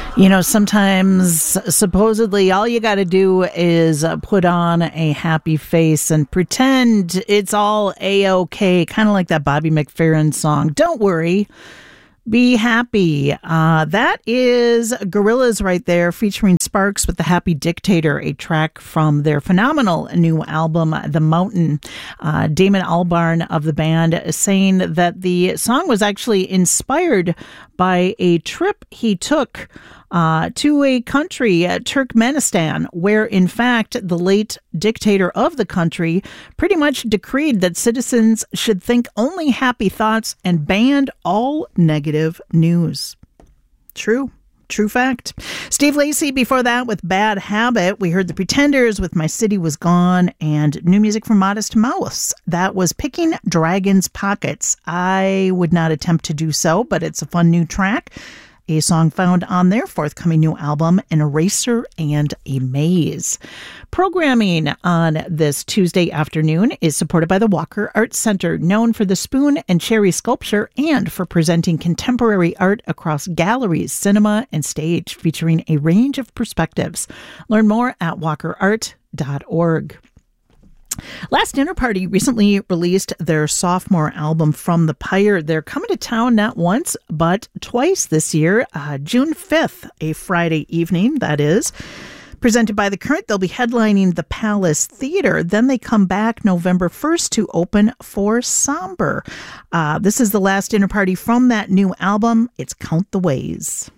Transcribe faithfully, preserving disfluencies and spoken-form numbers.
You know, sometimes supposedly all you got to do is uh, put on a happy face and pretend it's all A-okay, kind of like that Bobby McFerrin song. Don't worry. Be happy. Uh, that is Gorillaz right there, featuring Sparks with The Happy Dictator, a track from their phenomenal new album, The Mountain. Uh, Damon Albarn of the band is saying that the song was actually inspired by a trip he took Uh, to a country, uh, Turkmenistan, where in fact the late dictator of the country pretty much decreed that citizens should think only happy thoughts and banned all negative news. True. True fact. Steve Lacy before that with Bad Habit. We heard The Pretenders with My City Was Gone, and new music from Modest Mouse. That was Picking Dragon's Pockets. I would not attempt to do so, but it's a fun new track. A song found on their forthcoming new album, An Eraser and a Maze. Programming on this Tuesday afternoon is supported by the Walker Art Center, known for the spoon and cherry sculpture and for presenting contemporary art across galleries, cinema, and stage, featuring a range of perspectives. Learn more at walker art dot org. Last Dinner Party recently released their sophomore album, From the Pyre. They're coming to town not once, but twice this year. Uh, June fifth, a Friday evening, that is. Presented by The Current, they'll be headlining the Palace Theater. Then they come back November first to open for Somber. Uh, this is the Last Dinner Party from that new album. It's Count the Ways.